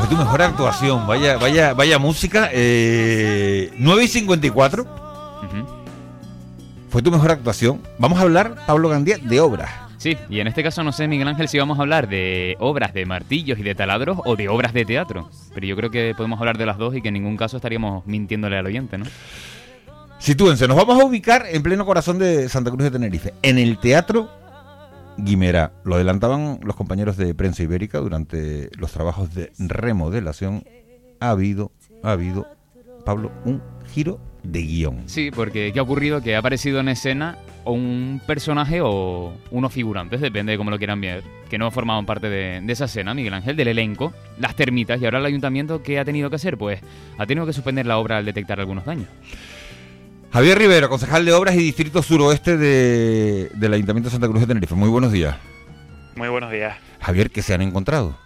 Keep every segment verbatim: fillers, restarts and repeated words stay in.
Fue tu mejor actuación, vaya, vaya, vaya música. Eh, nueve y cincuenta y cuatro. Uh-huh. Fue tu mejor actuación. Vamos a hablar, Pablo Gandía, de obras. Sí, y en este caso no sé, Miguel Ángel, si vamos a hablar de obras de martillos y de taladros o de obras de teatro. Pero yo creo que podemos hablar de las dos y que en ningún caso estaríamos mintiéndole al oyente, ¿no? Sitúense, nos vamos a ubicar en pleno corazón de Santa Cruz de Tenerife, en el Teatro Guimerá. Lo adelantaban los compañeros de Prensa Ibérica durante los trabajos de remodelación. Ha habido, ha habido, Pablo, un giro de guión. Sí, porque ¿qué ha ocurrido? Que ha aparecido en escena un personaje o unos figurantes, depende de cómo lo quieran ver, que no formaban parte de, de esa escena, Miguel Ángel, del elenco, las termitas, y ahora el ayuntamiento, ¿qué ha tenido que hacer? Pues ha tenido que suspender la obra al detectar algunos daños. Javier Rivero, concejal de Obras y Distrito Suroeste de, del Ayuntamiento de Santa Cruz de Tenerife. Muy buenos días. Muy buenos días. Javier, ¿qué se han encontrado?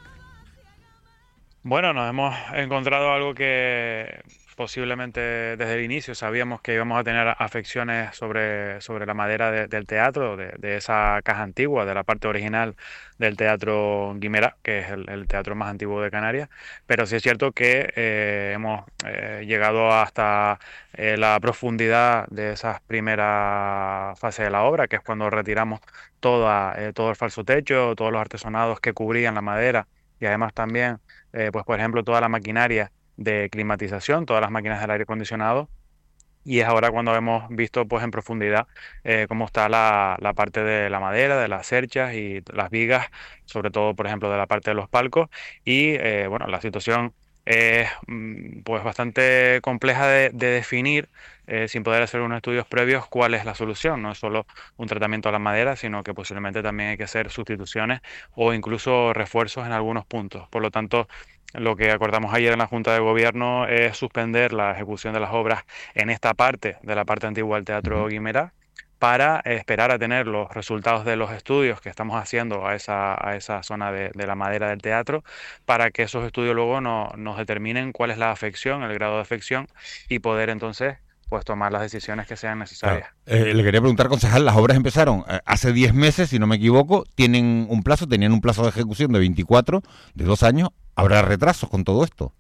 Bueno, nos hemos encontrado algo que posiblemente desde el inicio sabíamos que íbamos a tener afecciones sobre, sobre la madera de, del teatro, de, de esa caja antigua, de la parte original del Teatro Guimerá, que es el, el teatro más antiguo de Canarias. Pero sí es cierto que eh, hemos eh, llegado hasta eh, la profundidad de esas primeras fases de la obra, que es cuando retiramos toda, eh, todo el falso techo, todos los artesonados que cubrían la madera, y además también, eh, pues por ejemplo, toda la maquinaria de climatización, todas las máquinas del aire acondicionado. Y es ahora cuando hemos visto pues en profundidad eh, cómo está la, la parte de la madera, de las cerchas y las vigas, sobre todo por ejemplo de la parte de los palcos. Y eh, bueno, la situación es mm, pues bastante compleja de, de definir eh, sin poder hacer unos estudios previos cuál es la solución. No es solo un tratamiento a la madera, sino que posiblemente también hay que hacer sustituciones o incluso refuerzos en algunos puntos. Por lo tanto, lo que acordamos ayer en la Junta de Gobierno es suspender la ejecución de las obras en esta parte de la parte antigua del Teatro Guimerá para esperar a tener los resultados de los estudios que estamos haciendo a esa, a esa zona de, de la madera del teatro, para que esos estudios luego no, nos determinen cuál es la afección, el grado de afección, y poder entonces pues tomar las decisiones que sean necesarias. Claro. Eh, le quería preguntar, concejal, las obras empezaron eh, hace diez meses, si no me equivoco, tienen un plazo, tenían un plazo de ejecución de veinticuatro, de dos años. ¿Habrá retrasos con todo esto?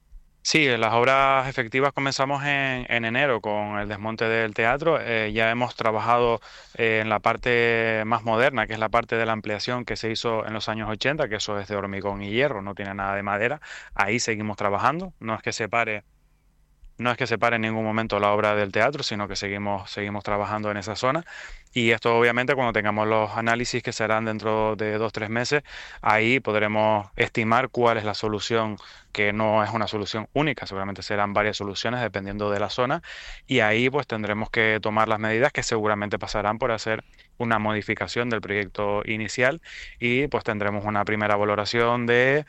Sí, las obras efectivas comenzamos en, en enero con el desmonte del teatro. Eh, ya hemos trabajado eh, en la parte más moderna, que es la parte de la ampliación que se hizo en los años ochenta, que eso es de hormigón y hierro, no tiene nada de madera. Ahí seguimos trabajando, no es que se pare. No es que se pare en ningún momento la obra del teatro, sino que seguimos, seguimos trabajando en esa zona. Y esto obviamente cuando tengamos los análisis que serán dentro de dos o tres meses, ahí podremos estimar cuál es la solución, que no es una solución única, seguramente serán varias soluciones dependiendo de la zona. Y ahí pues tendremos que tomar las medidas que seguramente pasarán por hacer una modificación del proyecto inicial, y pues tendremos una primera valoración de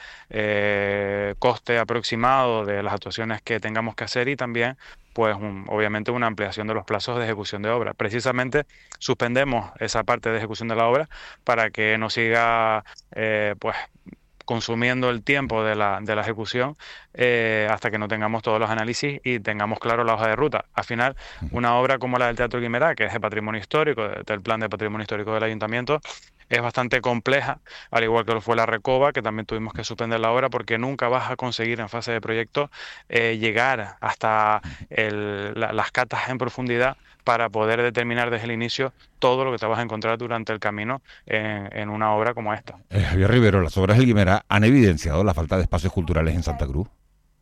eh, coste aproximado de las actuaciones que tengamos que hacer, y también pues un, obviamente una ampliación de los plazos de ejecución de obra. Precisamente suspendemos esa parte de ejecución de la obra para que no siga eh, pues consumiendo el tiempo de la, de la ejecución eh, hasta que no tengamos todos los análisis y tengamos claro la hoja de ruta. Al final, una obra como la del Teatro Guimerá, que es de patrimonio histórico, del plan de patrimonio histórico del ayuntamiento, es bastante compleja, al igual que lo fue la Recoba, que también tuvimos que suspender la obra porque nunca vas a conseguir en fase de proyecto eh, llegar hasta el, la, las catas en profundidad para poder determinar desde el inicio todo lo que te vas a encontrar durante el camino en, en una obra como esta. Eh, Javier Rivero, las obras del Guimerá han evidenciado la falta de espacios culturales en Santa Cruz.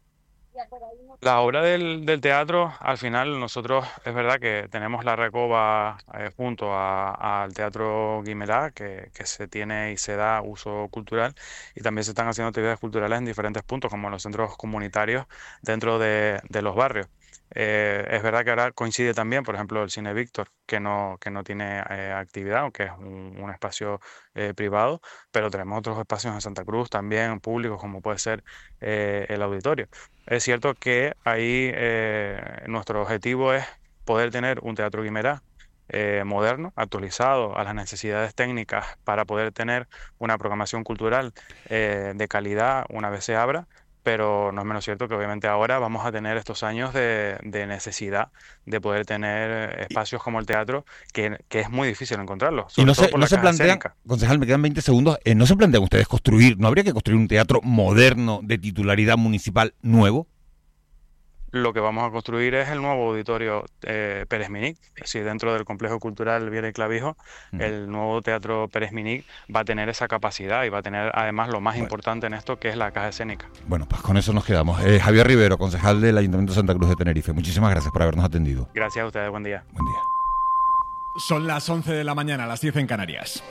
La obra del, del teatro, al final nosotros es verdad que tenemos la Recoba eh, junto a- al Teatro Guimerá, que, que se tiene y se da uso cultural, y también se están haciendo actividades culturales en diferentes puntos, como en los centros comunitarios dentro de, de los barrios. Eh, es verdad que ahora coincide también, por ejemplo, el Cine Víctor, que no, que no tiene eh, actividad, aunque es un, un espacio eh, privado, pero tenemos otros espacios en Santa Cruz también públicos, como puede ser eh, el auditorio. Es cierto que ahí eh, nuestro objetivo es poder tener un Teatro Guimerá eh, moderno, actualizado a las necesidades técnicas, para poder tener una programación cultural eh, de calidad una vez se abra, pero no es menos cierto que obviamente ahora vamos a tener estos años de, de necesidad de poder tener espacios como el teatro, que, que es muy difícil encontrarlos. Y no se, no se plantean, concejal, me quedan veinte segundos, eh, ¿no se plantean ustedes construir, no habría que construir un teatro moderno de titularidad municipal nuevo? Lo que vamos a construir es el nuevo auditorio eh, Pérez Minic. Si dentro del complejo cultural Viera y Clavijo, mm. el nuevo teatro Pérez Minic va a tener esa capacidad y va a tener además lo más bueno. importante en esto, que es la caja escénica. Bueno, pues con eso nos quedamos. Eh, Javier Rivero, concejal del Ayuntamiento de Santa Cruz de Tenerife, muchísimas gracias por habernos atendido. Gracias a ustedes, buen día. Buen día. Son las once de la mañana, las diez en Canarias.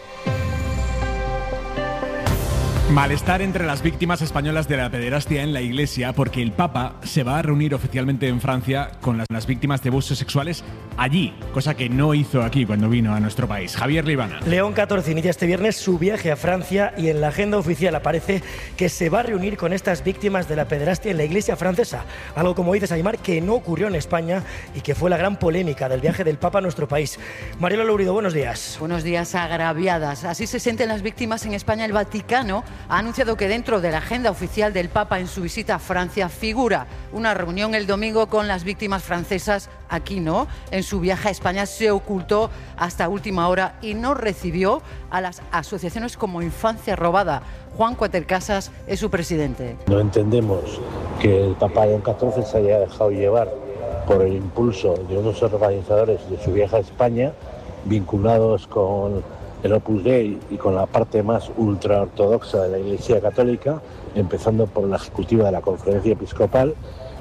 Malestar entre las víctimas españolas de la pederastia en la Iglesia porque el Papa se va a reunir oficialmente en Francia con las, las víctimas de abusos sexuales allí, cosa que no hizo aquí cuando vino a nuestro país. Javier Libana. León catorce inicia este viernes su viaje a Francia y en la agenda oficial aparece que se va a reunir con estas víctimas de la pederastia en la Iglesia francesa. Algo, como dices, Aymar, que no ocurrió en España y que fue la gran polémica del viaje del Papa a nuestro país. Mariela Lourido, buenos días. Buenos días, agraviadas. Así se sienten las víctimas en España. El Vaticano ha anunciado que dentro de la agenda oficial del Papa en su visita a Francia figura una reunión el domingo con las víctimas francesas. Aquí no, en su viaje a España se ocultó hasta última hora y no recibió a las asociaciones como Infancia Robada. Juan Cuatercasas es su presidente. No entendemos que el Papa León catorce se haya dejado llevar por el impulso de unos organizadores de su viaje a España vinculados con el Opus Dei y con la parte más ultraortodoxa de la Iglesia Católica, empezando por la ejecutiva de la Conferencia Episcopal,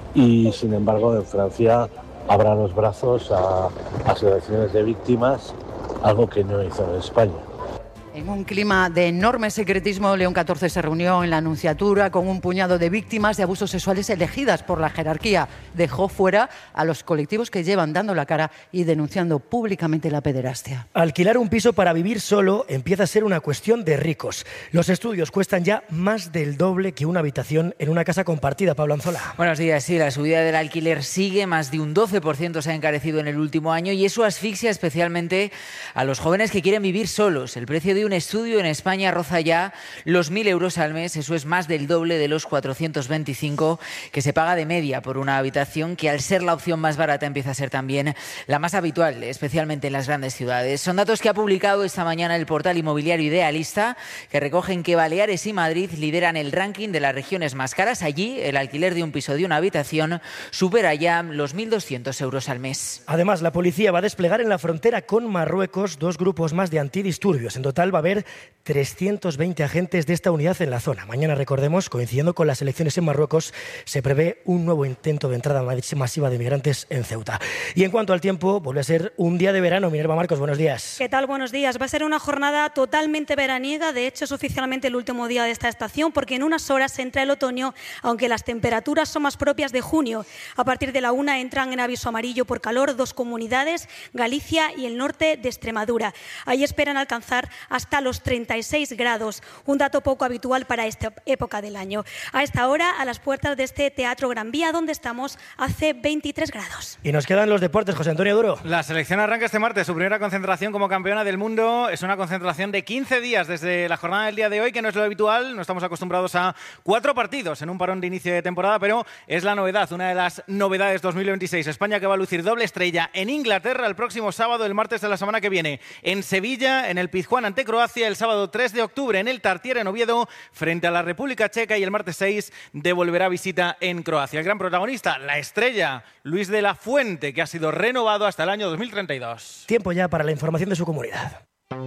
y sin embargo en Francia abra los brazos a asociaciones de víctimas, algo que no hizo en España. En un clima de enorme secretismo, León catorce se reunió en la Nunciatura con un puñado de víctimas de abusos sexuales elegidas por la jerarquía. Dejó fuera a los colectivos que llevan dando la cara y denunciando públicamente la pederastia. Alquilar un piso para vivir solo empieza a ser una cuestión de ricos. Los estudios cuestan ya más del doble que una habitación en una casa compartida. Pablo Anzola. Buenos días. Sí, la subida del alquiler sigue. Más de un doce por ciento se ha encarecido en el último año y eso asfixia especialmente a los jóvenes que quieren vivir solos. El precio de un estudio en España roza ya los mil euros al mes. Eso es más del doble de los cuatrocientos veinticinco que se paga de media por una habitación, que al ser la opción más barata empieza a ser también la más habitual, especialmente en las grandes ciudades. Son datos que ha publicado esta mañana el portal inmobiliario Idealista, que recogen que Baleares y Madrid lideran el ranking de las regiones más caras. Allí el alquiler de un piso de una habitación supera ya los mil doscientos euros al mes. Además, la policía va a desplegar en la frontera con Marruecos dos grupos más de antidisturbios. En total va a haber trescientos veinte agentes de esta unidad en la zona. Mañana, recordemos, coincidiendo con las elecciones en Marruecos, se prevé un nuevo intento de entrada masiva de migrantes en Ceuta. Y en cuanto al tiempo, vuelve a ser un día de verano. Minerva Marcos, buenos días. ¿Qué tal? Buenos días. Va a ser una jornada totalmente veraniega. De hecho, es oficialmente el último día de esta estación, porque en unas horas entra el otoño, aunque las temperaturas son más propias de junio. A partir de la una entran en aviso amarillo por calor dos comunidades, Galicia y el norte de Extremadura. Ahí esperan alcanzar hasta los treinta y seis grados, un dato poco habitual para esta época del año. A esta hora, a las puertas de este Teatro Gran Vía, donde estamos, hace veintitrés grados. Y nos quedan los deportes, José Antonio Duro. La selección arranca este martes su primera concentración como campeona del mundo. Es una concentración de quince días desde la jornada del día de hoy, que no es lo habitual. No estamos acostumbrados a cuatro partidos en un parón de inicio de temporada, pero es la novedad, una de las novedades dos mil veintiséis. España, que va a lucir doble estrella en Inglaterra el próximo sábado, el martes de la semana que viene. En Sevilla, en el Pizjuán ante Croacia, el sábado tres de octubre en el Tartiere en Oviedo frente a la República Checa, y el martes seis devolverá visita en Croacia. El gran protagonista, la estrella, Luis de la Fuente, que ha sido renovado hasta el año dos mil treinta y dos. Tiempo ya para la información de su comunidad.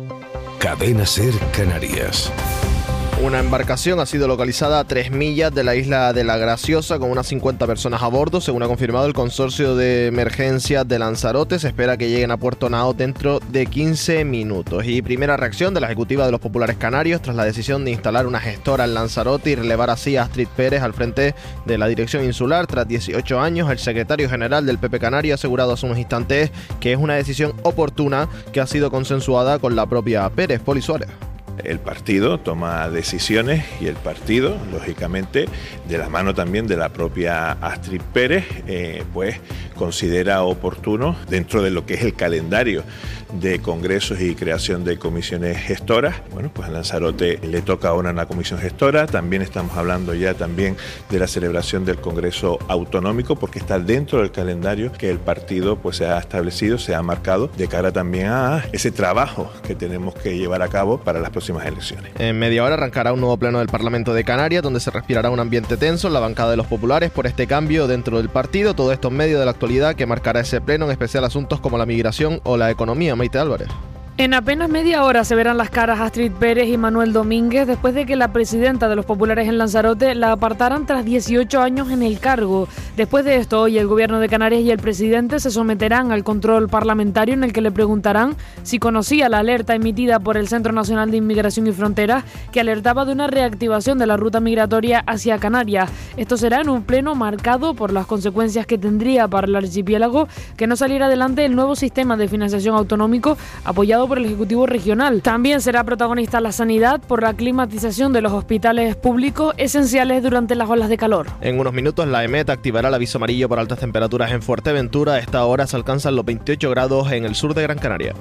Cadena SER Canarias. Una embarcación ha sido localizada a tres millas de la isla de La Graciosa con unas cincuenta personas a bordo, según ha confirmado el Consorcio de Emergencias de Lanzarote. Se espera que lleguen a Puerto Nao dentro de quince minutos. Y primera reacción de la ejecutiva de los Populares Canarios tras la decisión de instalar una gestora en Lanzarote y relevar así a Astrid Pérez al frente de la dirección insular. Tras dieciocho años, el secretario general del P P Canario ha asegurado hace unos instantes que es una decisión oportuna que ha sido consensuada con la propia Pérez. Poli Suárez. El partido toma decisiones y el partido, lógicamente, de la mano también de la propia Astrid Pérez, eh, pues considera oportuno dentro de lo que es el calendario de congresos y creación de comisiones gestoras. Bueno, pues a Lanzarote le toca ahora una comisión gestora. También estamos hablando ya también de la celebración del Congreso Autonómico, porque está dentro del calendario que el partido pues se ha establecido, se ha marcado de cara también a ese trabajo que tenemos que llevar a cabo para las próximas elecciones. En media hora arrancará un nuevo pleno del Parlamento de Canarias, donde se respirará un ambiente tenso en la bancada de los populares por este cambio dentro del partido. Todo esto en medio de la actualidad que marcará ese pleno, en especial asuntos como la migración o la economía. Maite Álvarez. En apenas media hora se verán las caras Astrid Pérez y Manuel Domínguez después de que la presidenta de los populares en Lanzarote la apartaran tras dieciocho años en el cargo. Después de esto, hoy el gobierno de Canarias y el presidente se someterán al control parlamentario, en el que le preguntarán si conocía la alerta emitida por el Centro Nacional de Inmigración y Fronteras, que alertaba de una reactivación de la ruta migratoria hacia Canarias. Esto será en un pleno marcado por las consecuencias que tendría para el archipiélago que no saliera adelante el nuevo sistema de financiación autonómico apoyado por el Ejecutivo Regional. También será protagonista la sanidad por la climatización de los hospitales públicos esenciales durante las olas de calor. En unos minutos la EMET activará el aviso amarillo por altas temperaturas en Fuerteventura. A esta hora se alcanzan los veintiocho grados en el sur de Gran Canaria.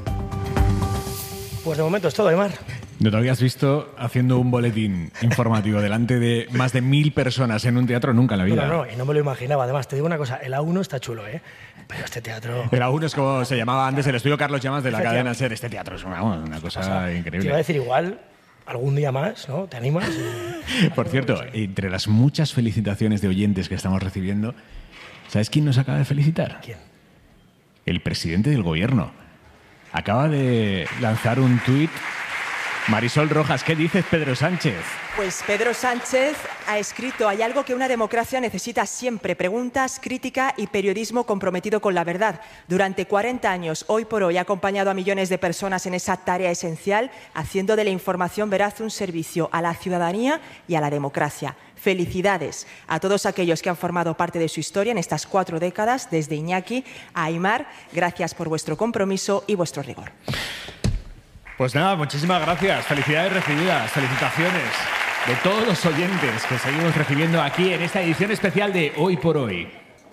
Pues de momento es todo, Aymar. ¿No te habías visto haciendo un boletín informativo delante de más de mil personas en un teatro? Nunca en la vida. No, no, no, y no me lo imaginaba. Además, te digo una cosa, el A uno está chulo, ¿eh? Pero este teatro... El A uno es como se llamaba antes el estudio Carlos Llamas de la cadena SER. Este teatro es una, una cosa o sea, increíble. Te iba a decir igual, algún día más, ¿no? ¿Te animas? Por cierto, entre las muchas felicitaciones de oyentes que estamos recibiendo, ¿sabes quién nos acaba de felicitar? ¿Quién? El presidente del gobierno. Acaba de lanzar un tuit. Marisol Rojas, ¿qué dices, Pedro Sánchez? Pues Pedro Sánchez ha escrito: hay algo que una democracia necesita siempre: preguntas, crítica y periodismo comprometido con la verdad. Durante cuarenta años, hoy por hoy, ha acompañado a millones de personas en esa tarea esencial, haciendo de la información veraz un servicio a la ciudadanía y a la democracia. Felicidades a todos aquellos que han formado parte de su historia en estas cuatro décadas, desde Iñaki a Aymar. Gracias por vuestro compromiso y vuestro rigor. Pues nada, muchísimas gracias. Felicidades recibidas, felicitaciones de todos los oyentes que seguimos recibiendo aquí en esta edición especial de Hoy por Hoy.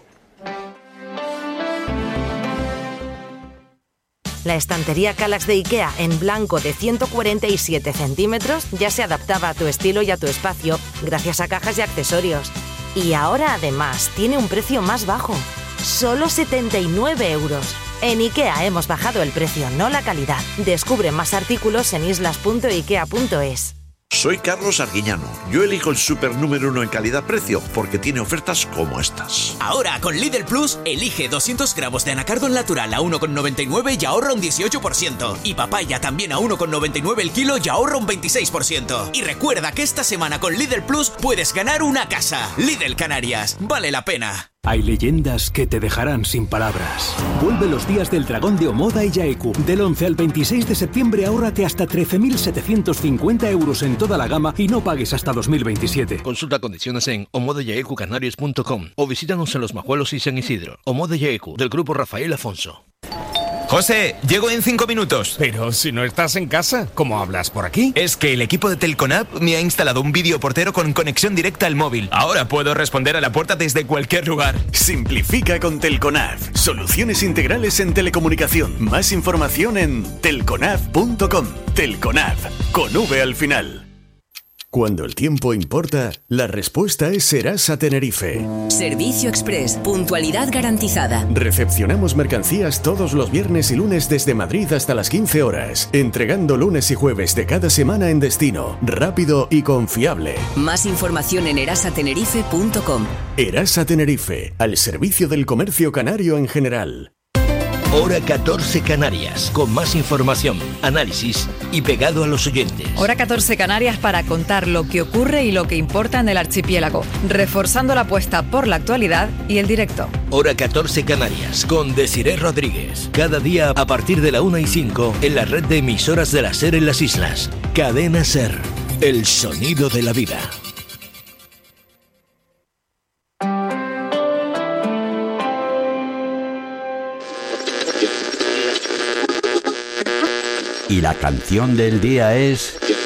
La estantería Kallax de IKEA en blanco de ciento cuarenta y siete centímetros ya se adaptaba a tu estilo y a tu espacio gracias a cajas y accesorios. Y ahora además tiene un precio más bajo, solo setenta y nueve euros. En IKEA hemos bajado el precio, no la calidad. Descubre más artículos en islas punto ikea punto es. Soy Carlos Arguiñano. Yo elijo el súper número uno en calidad-precio porque tiene ofertas como estas. Ahora, con Lidl Plus, elige doscientos gramos de anacardo natural a uno con noventa y nueve y ahorra un dieciocho por ciento. Y papaya también a uno con noventa y nueve el kilo y ahorra un veintiséis por ciento. Y recuerda que esta semana con Lidl Plus puedes ganar una casa. Lidl Canarias. Vale la pena. Hay leyendas que te dejarán sin palabras. Vuelve los días del dragón de Omoda y Yaeku. Del once al veintiséis de septiembre ahórrate hasta trece mil setecientos cincuenta euros en toda la gama y no pagues hasta dos mil veintisiete. Consulta condiciones en omoda yaeku canarias punto com o visítanos en Los Majuelos y San Isidro. Omoda Yaeku, del grupo Rafael Afonso. José, llego en cinco minutos. Pero si no estás en casa, ¿cómo hablas por aquí? Es que el equipo de Telconab me ha instalado un videoportero con conexión directa al móvil. Ahora puedo responder a la puerta desde cualquier lugar. Simplifica con Telconab. Soluciones integrales en telecomunicación. Más información en telconab punto com. Telconab, con V al final. Cuando el tiempo importa, la respuesta es Serasa Tenerife. Servicio Express, puntualidad garantizada. Recepcionamos mercancías todos los viernes y lunes desde Madrid hasta las quince horas, entregando lunes y jueves de cada semana en destino, rápido y confiable. Más información en erasa tenerife punto com. Erasa Tenerife, al servicio del comercio canario en general. Hora catorce Canarias, con más información, análisis y pegado a los oyentes. Hora catorce Canarias para contar lo que ocurre y lo que importa en el archipiélago, reforzando la apuesta por la actualidad y el directo. Hora catorce Canarias, con Desiré Rodríguez. Cada día a partir de la una y cinco en la red de emisoras de la SER en las islas. Cadena SER, el sonido de la vida. Y la canción del día es